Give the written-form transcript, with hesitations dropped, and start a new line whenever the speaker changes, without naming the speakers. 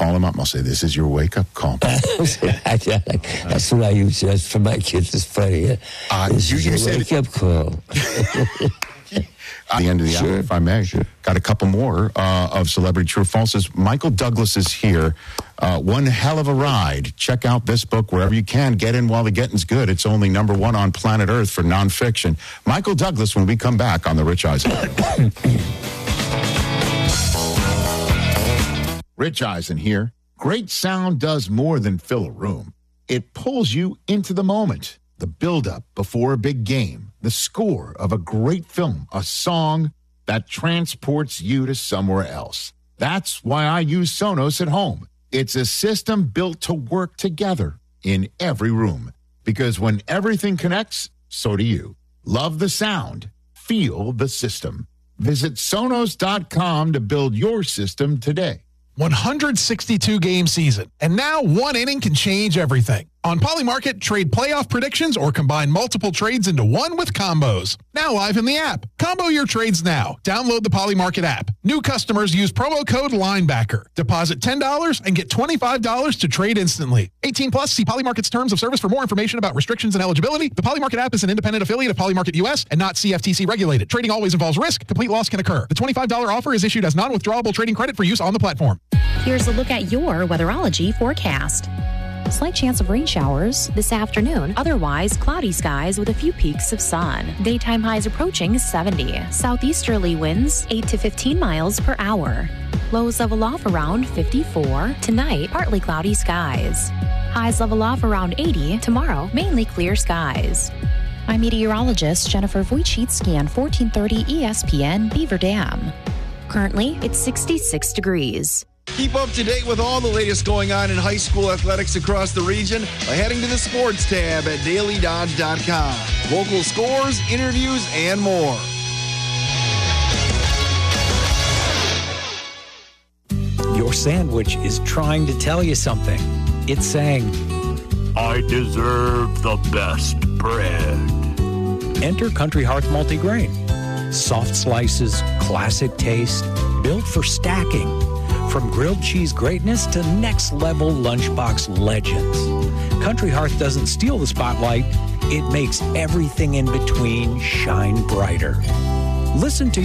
call them up. I'll say, this is your wake-up call.
That's what I use. That's for my kids. It's funny. This is your wake-up call.
At the end of the hour, if I may. Sure. Got a couple more of Celebrity True or Falses. Michael Douglas is here. One hell of a ride. Check out this book wherever you can. Get in while the getting's good. It's only #1 on planet Earth for nonfiction. Michael Douglas when we come back on The Rich Eisen. Rich Eisen here. Great sound does more than fill a room. It pulls you into the moment. The build-up before a big game, the score of a great film, a song that transports you to somewhere else. That's why I use Sonos at home. It's a system built to work together in every room. Because when everything connects, so do you. Love the sound. Feel the system. Visit Sonos.com to build your system today.
162-game season, and now one inning can change everything. On Polymarket, trade playoff predictions or combine multiple trades into one with combos. Now live in the app. Combo your trades now. Download the Polymarket app. New customers use promo code LINEBACKER. Deposit $10 and get $25 to trade instantly. 18 plus, see Polymarket's terms of service for more information about restrictions and eligibility. The Polymarket app is an independent affiliate of Polymarket US and not CFTC regulated. Trading always involves risk. Complete loss can occur. The $25 offer is issued as non-withdrawable trading credit for use on the platform.
Here's a look at your weatherology forecast. Slight chance of rain showers this afternoon. Otherwise, cloudy skies with a few peaks of sun. Daytime highs approaching 70. Southeasterly winds 8 to 15 miles per hour. Lows level off around 54. Tonight, partly cloudy skies. Highs level off around 80. Tomorrow, mainly clear skies. I'm meteorologist Jennifer Wojcicki on 1430 ESPN Beaver Dam. Currently, it's 66 degrees.
Keep up to date with all the latest going on in high school athletics across the region by heading to the sports tab at dailydodge.com. Local scores, interviews, and more.
Your sandwich is trying to tell you something. It's saying, I deserve the best bread. Enter Country Hearth Multigrain. Soft slices, classic taste, built for stacking. From grilled cheese greatness to next-level lunchbox legends. Country Hearth doesn't steal the spotlight. It makes everything in between shine brighter. Listen to